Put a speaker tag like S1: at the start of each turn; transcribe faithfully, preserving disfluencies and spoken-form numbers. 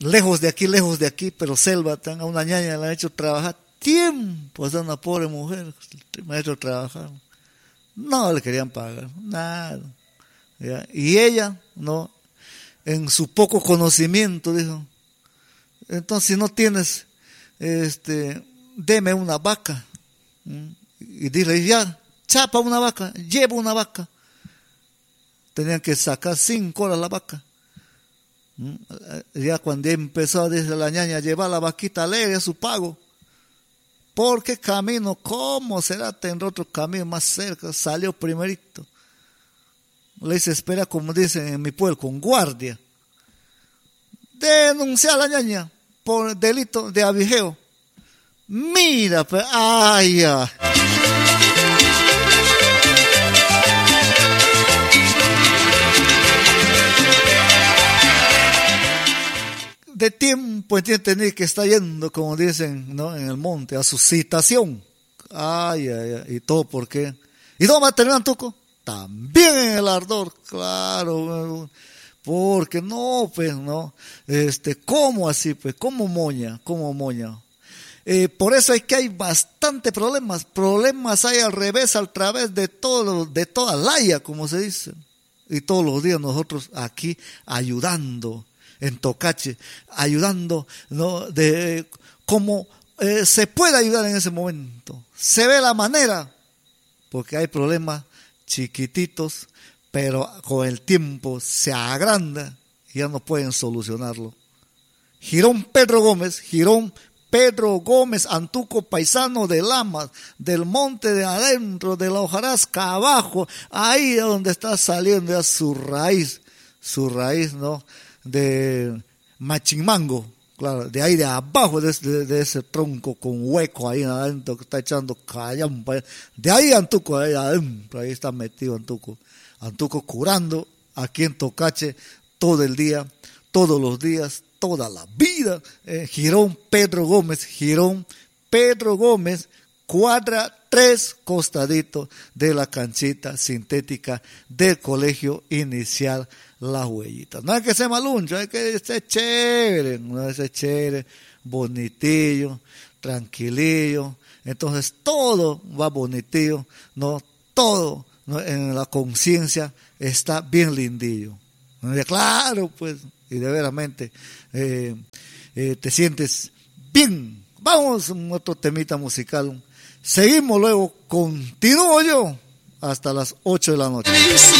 S1: lejos de aquí, lejos de aquí, pero selva, tan a una ñaña la han hecho trabajar tiempo, a una pobre mujer, me ha hecho trabajar. No le querían pagar, nada. ¿Ya? Y ella, no, en su poco conocimiento, dijo, entonces si no tienes, este, deme una vaca. Y dile, ya, chapa una vaca, lleva una vaca. Tenían que sacar cinco horas la vaca. Ya cuando empezó, dice la ñaña, llevar la vaquita alegre a su pago. Porque camino, ¿cómo será? Tendrá otro camino más cerca. Salió primerito. Le dice, espera, como dicen en mi pueblo, con guardia. Denuncia a la ñaña por delito de abijeo. Mira, pues, ay, ay. De tiempo en tiempo tenía que estar yendo, como dicen, ¿no? En el monte, a su citación. Ay, ay, ay. ¿Y todo por qué? ¿Y dónde va a terminar Antuco? También en el ardor, claro. Porque no, pues, no. Este, ¿cómo así, pues? ¿Cómo moña? ¿Cómo moña? Eh, por eso es que hay bastante problemas. Problemas hay al revés, al través de todo, de toda Laya, como se dice. Y todos los días nosotros aquí ayudando. En Tocache, ayudando, ¿no? De cómo eh, se puede ayudar en ese momento. Se ve la manera, porque hay problemas chiquititos, pero con el tiempo se agranda y ya no pueden solucionarlo. Girón Pedro Gómez, Girón Pedro Gómez, Antuco, paisano de Lamas, del monte de adentro, de la hojarasca abajo, ahí donde está saliendo ya su raíz, su raíz, ¿no? De Machinmango, claro, de ahí de abajo, de, de, de ese tronco con hueco ahí adentro que está echando callampa, de ahí Antuco, ahí adentro, ahí está metido Antuco, Antuco curando aquí en Tocache todo el día, todos los días, toda la vida. eh, Girón Pedro Gómez, Girón Pedro Gómez, cuadra tres costaditos de la canchita sintética del colegio inicial Las Huellitas. No es que sea maluncho, es que esté chévere, no es chévere, bonitillo, tranquilillo. Entonces todo va bonitillo, no todo, ¿no? En la conciencia está bien lindillo. Claro, pues, y de veramente eh, eh, te sientes bien. Vamos a otro temita musical. Seguimos luego, continúo yo hasta las ocho de la noche.